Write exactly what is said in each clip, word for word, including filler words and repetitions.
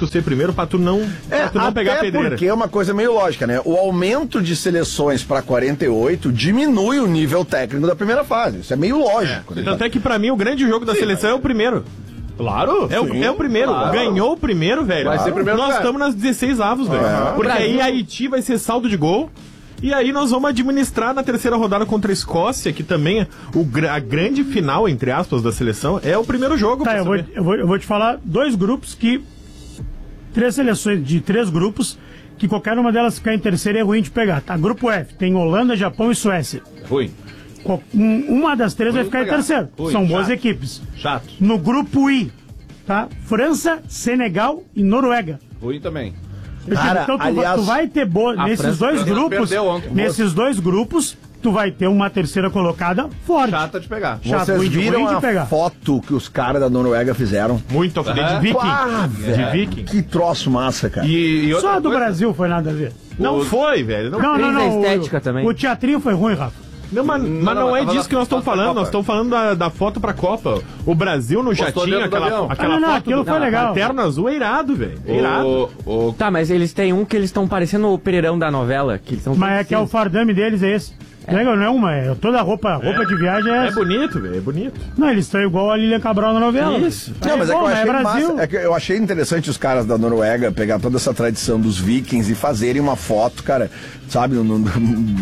tu ser primeiro pra tu não, É, pra tu não pegar a até pedreira. porque é uma coisa meio lógica, né? O aumento de seleções para quarenta e oito diminui o nível técnico da primeira fase. Isso é meio lógico. né? Tanto é que pra mim o grande jogo da seleção é o primeiro. Claro. É o, sim, é o primeiro. claro. Ganhou o primeiro, velho. Vai ser primeiro Nós lugar. estamos nas dezesseis avos, velho. Uhum. Porque Brasil. aí Haiti vai ser saldo de gol. E aí nós vamos administrar na terceira rodada contra a Escócia, que também é o, gra- a grande final, entre aspas, da seleção, é o primeiro jogo. Tá, pra eu vou, saber. eu, vou, eu vou te falar dois grupos que. Três seleções de três grupos que qualquer uma delas ficar em terceiro é ruim de pegar. Tá, grupo F, tem Holanda, Japão e Suécia. Ruim. Qual- um- uma das três vai Ruim ficar em pegar. terceiro. Ruim, São boas chato. equipes. Chato. No grupo I, tá? França, Senegal e Noruega. Ruim também. Eu digo, Cara, então tu, aliás, tu vai ter boa a nesses França- dois a França grupos. perdeu ontem. Nesses dois grupos, tu vai ter uma terceira colocada forte. Chata de pegar. Chato, Vocês ruim de- viram ruim de a pegar. foto que os caras da Noruega fizeram? Muito ao de Viking. Ah, de velho, Viking. que troço massa, cara. E, e outra Só a do coisa, Brasil foi nada a ver. Não O- foi, velho. Não, Não, não, fez a não. estética o, também. O teatrinho foi ruim, Rafa. não, mas, mas não, não é tava disso na que nós estamos foto da falando. Copa. Nós estamos falando da, da foto pra Copa. O Brasil no Postou jatinho, dentro do aquela, avião. aquela Ah, não, não, foto aquilo do foi legal. Lanterna Azul é irado, velho. É irado. o, o, Tá, mas eles têm um que eles estão parecendo o Pereirão da novela. Que eles são Mas é que é o fardame deles, é esse. Legal, não é uma, é toda a roupa, roupa de viagem é É essa. bonito, velho. É bonito. Não, eles estão igual a Lilian Cabral na novela. Isso. Não, mas é que eu bom, achei Brasil. massa, é que eu achei interessante os caras da Noruega pegar toda essa tradição dos vikings e fazerem uma foto, cara, sabe, num- num-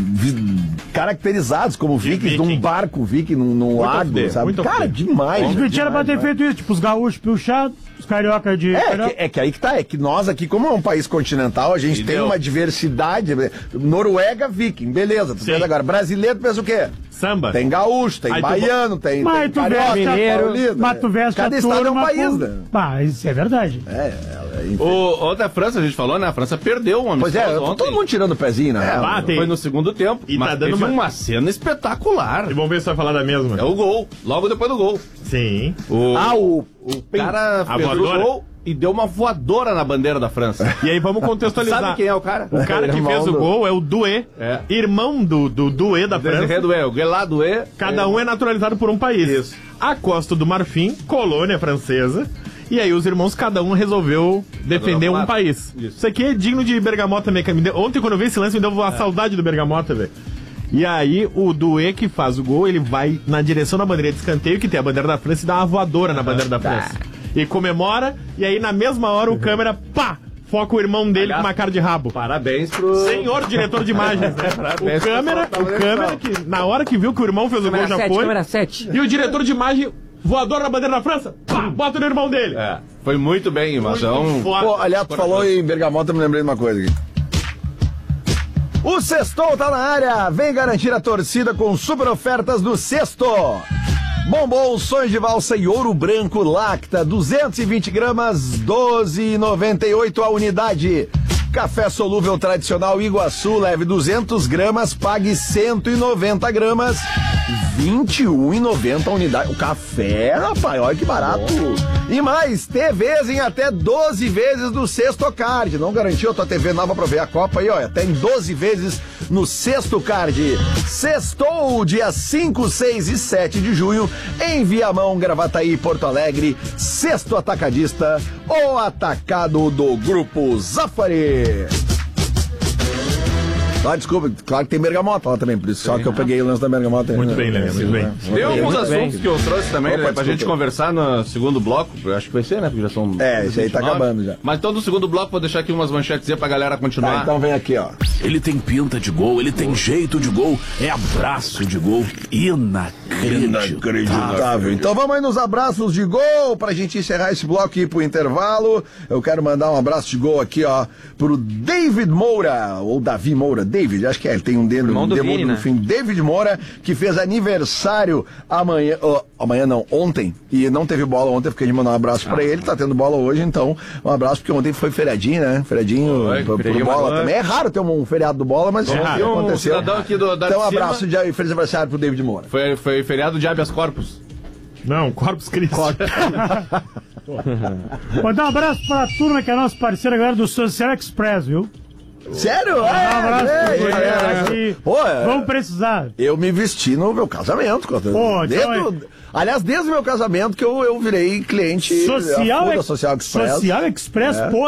vi- caracterizados como vikings, viking. num barco viking, num, num Muito lago, off-day, sabe? muito Cara, off-day. demais. Os demais, Vitinhos era pra ter demais. feito isso, tipo, os gaúchos pilchados, os carioca de. É carioca. que, é que aí que tá, é que nós aqui, como é um país continental, a gente tem Entendeu? uma diversidade. Noruega, viking, beleza. Tu Sim. pensa agora, brasileiro pensa o quê? Samba. Tem gaúcho, tem Aí tu- baiano, tem, Mas tem tu veste mineiro, paulista, Mas né? tu veste Cada a estado é um turma país, com- né? Ah, isso é verdade. É, é, enfim. o, outra França, a gente falou, né? A França perdeu um Pois amistoso é, ontem. todo mundo tirando o pezinho, né? Ah, tem. Foi no segundo tempo. E mas tá dando teve uma- uma... cena espetacular. E vamos ver se vai falar da mesma. É o gol. Logo depois do gol. Sim. O, Ah, o, o cara A fez voadora? o gol e deu uma voadora na bandeira da França. E aí vamos contextualizar. Sabe quem é o cara? O cara que Irmão fez o do- gol é o Doué, É. irmão do, do Doué da Desiré França. Doué, o Guelá Doué. Cada um é naturalizado por um país. Isso. A Costa do Marfim, colônia francesa. E aí os irmãos, cada um resolveu defender um lado. país. Isso. Isso aqui é digno de Bergamota Meca. Me deu- Ontem, quando eu vi esse lance, me deu uma saudade do Bergamota, velho. E aí, o Doué que faz o gol, ele vai na direção da bandeira de escanteio, que tem a bandeira da França, e dá uma voadora na bandeira da França. E comemora, e aí na mesma hora o câmera, pá, foca o irmão dele Aliás, com uma cara de rabo. Parabéns pro... Senhor diretor de imagens, né? Parabéns O câmera, pro o câmera que na hora que viu que o irmão fez o gol Câmera já sete, foi. câmera sete. E o diretor de imagem, voador na bandeira da França, pá, bota no irmão dele. É, foi muito bem, mas é um... Foda. Pô, aliás, tu falou em Bergamota, eu me lembrei de uma coisa aqui. O Sextou tá na área. Vem garantir a torcida com super ofertas do Sexto. Bombom, sonhos de valsa e ouro branco Lacta, duzentos e vinte gramas, doze reais e noventa e oito a unidade. Café solúvel tradicional Iguaçu, leve duzentos gramas, pague cento e noventa gramas, vinte e um reais e noventa centavos a unidade. O café, rapaz, olha que barato. E mais, T Vs em até doze vezes no Sexto Card. Não garantiu a tua T V nova pra ver a Copa aí, ó, até em doze vezes no Sexto Card. Sextou, dia cinco, seis e sete de junho, em Viamão, Gravataí, Porto Alegre, Sexto Atacadista, o atacado do Grupo Zafari. Ah, desculpa, claro que tem bergamota lá também, por isso só que eu peguei o lance da bergamota. Muito bem, Lelê, muito bem. Tem alguns Muito bem. assuntos que eu trouxe também, Opa, né, pra gente desculpa. conversar no segundo bloco. Eu acho que vai ser, né? Porque já são. É, esse aí tá vinte e nove. acabando já. Mas então do segundo bloco, vou deixar aqui umas manchetes aí pra galera continuar. Tá, então vem aqui, ó. Ele tem pinta de gol, ele tem jeito de gol, é abraço de gol inacreditável. Inacreditável. Então vamos aí nos abraços de gol pra gente encerrar esse bloco e ir pro intervalo. Eu quero mandar um abraço de gol aqui, ó, pro David Moura, ou Davi Moura, David, acho que é, ele tem um dedo, Irmão um do dedo Vini, no né? fim. David Moura, que fez aniversário amanhã, ó, amanhã não, ontem, e não teve bola ontem, eu fiquei de mandar um abraço pra ele, tá tendo bola hoje, então um abraço, porque ontem foi feriadinho, né? Feriadinho Foi, pro, pro feriadinho bola marcante. também. É raro ter um feriado do bola, mas ontem Tem um aconteceu. cidadão aqui do, da Então um de cima, abraço de feliz aniversário pro David Moura. Foi, foi feriado de habeas corpus. Não, Corpus Christi. Vou dar um abraço pra turma que é nosso parceiro agora do Social Express, viu? Sério? Um abraço É, pra é, vocês é. aqui. Pô, é. Vamos precisar. Eu me vesti no meu casamento. Pô, desde então o- aliás, desde o meu casamento que eu, eu virei cliente Social, a full da Ex- Social Express. Social Express, pô.